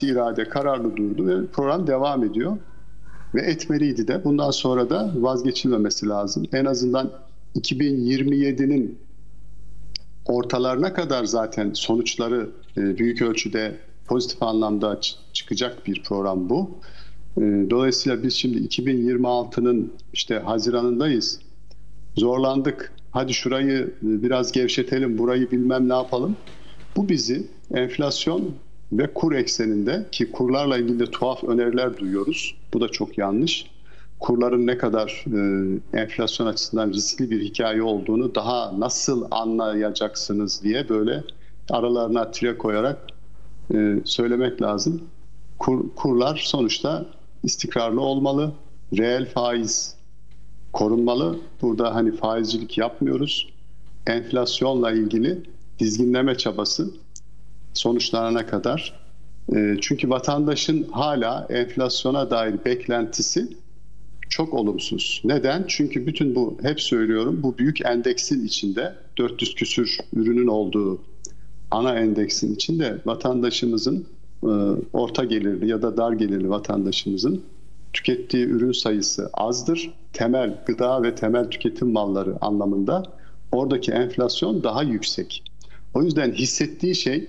irade kararlı durdu ve program devam ediyor. Ve etmeliydi de. Bundan sonra da vazgeçilmemesi lazım. En azından 2027'nin ortalarına kadar zaten sonuçları büyük ölçüde pozitif anlamda çıkacak bir program bu. Dolayısıyla biz şimdi 2026'nın işte Haziran'ındayız. Zorlandık. Hadi şurayı biraz gevşetelim, burayı bilmem ne yapalım. Bu bizi enflasyon ve kur ekseninde, ki kurlarla ilgili de tuhaf öneriler duyuyoruz. Bu da çok yanlış. Kurların ne kadar enflasyon açısından riskli bir hikaye olduğunu daha nasıl anlayacaksınız diye böyle aralarına tire koyarak söylemek lazım. Kurlar sonuçta istikrarlı olmalı. Reel faiz korunmalı. Burada hani faizcilik yapmıyoruz. Enflasyonla ilgili dizginleme çabası sonuçlanana kadar. Çünkü vatandaşın hala enflasyona dair beklentisi çok olumsuz. Neden? Çünkü bütün bu, hep söylüyorum, bu büyük endeksin içinde 400 küsür ürünün olduğu ana endeksin içinde vatandaşımızın, orta gelirli ya da dar gelirli vatandaşımızın tükettiği ürün sayısı azdır. Temel gıda ve temel tüketim malları anlamında oradaki enflasyon daha yüksek. O yüzden hissettiği şey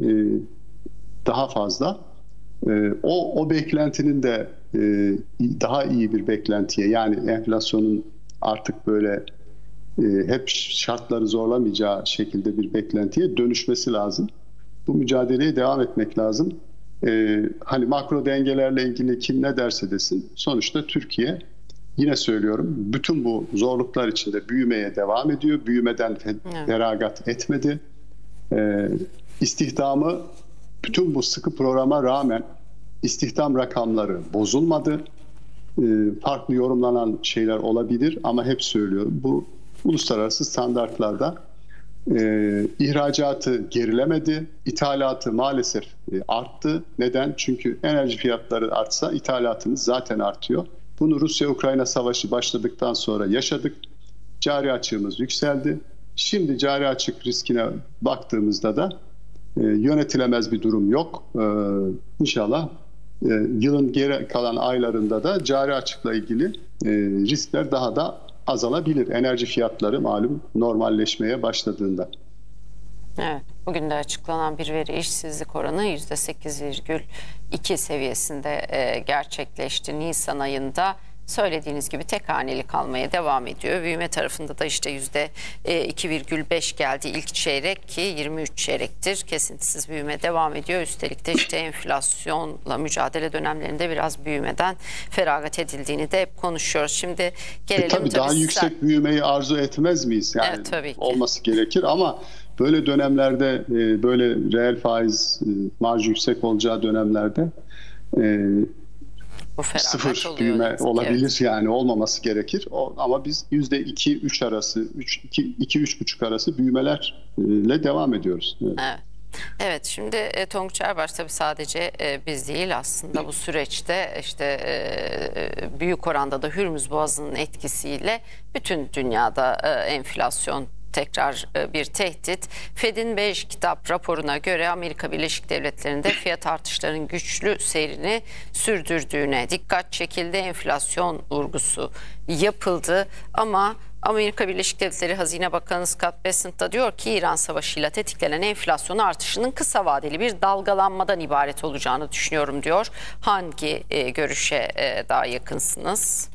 daha fazla. O beklentinin de daha iyi bir beklentiye, yani enflasyonun artık böyle hep şartları zorlamayacağı şekilde bir beklentiye dönüşmesi lazım. Bu mücadeleye devam etmek lazım. Hani makro dengelerle ilgili kim ne derse desin, sonuçta Türkiye, yine söylüyorum, bütün bu zorluklar içinde büyümeye devam ediyor. Büyümeden feragat etmedi. İstihdamı, bütün bu sıkı programa rağmen istihdam rakamları bozulmadı. Farklı yorumlanan şeyler olabilir ama hep söylüyorum, bu uluslararası standartlarda ihracatı gerilemedi, ithalatı maalesef arttı. Neden? Çünkü enerji fiyatları artsa ithalatımız zaten artıyor. Bunu Rusya-Ukrayna savaşı başladıktan sonra yaşadık. Cari açığımız yükseldi. Şimdi cari açık riskine baktığımızda da yönetilemez bir durum yok. İnşallah yılın geri kalan aylarında da cari açıkla ilgili riskler daha da azalabilir. Enerji fiyatları malum normalleşmeye başladığında. Evet, bugün de açıklanan bir veri, işsizlik oranı %8,2 seviyesinde gerçekleşti Nisan ayında. Söylediğiniz gibi tek haneli kalmaya devam ediyor. Büyüme tarafında da işte %2,5 geldi ilk çeyrek, ki 23 çeyrektir kesintisiz büyüme devam ediyor. Üstelik de işte enflasyonla mücadele dönemlerinde biraz büyümeden feragat edildiğini de hep konuşuyoruz. Şimdi gelelim tabii daha yüksek büyümeyi arzu etmez miyiz? Yani evet, tabii ki olması gerekir ama böyle dönemlerde, böyle reel faiz marjı yüksek olacağı dönemlerde sıfır büyüme olabilir, evet. Yani olmaması gerekir. Ama biz %2-3 arası, 2-3,5 arası büyümelerle devam ediyoruz. Evet. Evet. Evet, şimdi Tonguç Erbaş tabii sadece biz değil aslında bu süreçte işte büyük oranda da Hürmüz Boğazı'nın etkisiyle bütün dünyada enflasyon tekrar bir tehdit. Fed'in 5 kitap raporuna göre Amerika Birleşik Devletleri'nde fiyat artışlarının güçlü seyrini sürdürdüğüne dikkat çekildi. Enflasyon vurgusu yapıldı ama Amerika Birleşik Devletleri Hazine Bakanı Scott Bessent da diyor ki İran Savaşı'yla tetiklenen enflasyon artışının kısa vadeli bir dalgalanmadan ibaret olacağını düşünüyorum diyor. Hangi görüşe daha yakınsınız?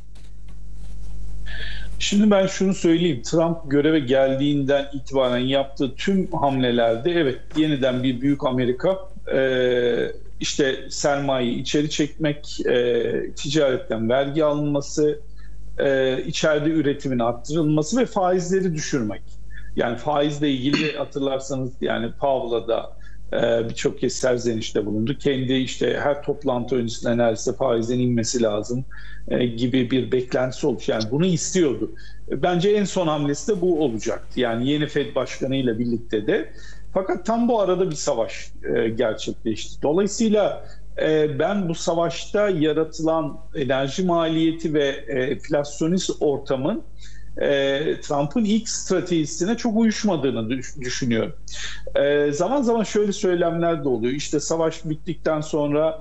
Şimdi ben şunu söyleyeyim. Trump göreve geldiğinden itibaren yaptığı tüm hamlelerde evet yeniden bir büyük Amerika, işte sermayeyi içeri çekmek, ticaretten vergi alınması, içeride üretimin arttırılması ve faizleri düşürmek. Yani faizle ilgili hatırlarsanız yani Powell'a da birçok kez serzenişte bulundu. Kendi işte her toplantı öncesinde neredeyse faizin inmesi lazım gibi bir beklentisi olmuş. Yani bunu istiyordu. Bence en son hamlesi de bu olacaktı. Yani yeni Fed Başkanı ile birlikte de. Fakat tam bu arada bir savaş gerçekleşti. Dolayısıyla ben bu savaşta yaratılan enerji maliyeti ve enflasyonist ortamın Trump'ın ilk stratejisine çok uyuşmadığını düşünüyorum. Zaman zaman şöyle söylemler de oluyor. İşte savaş bittikten sonra